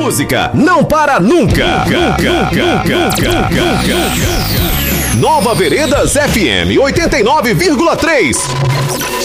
música não para nunca. Nova Veredas FM 89,3.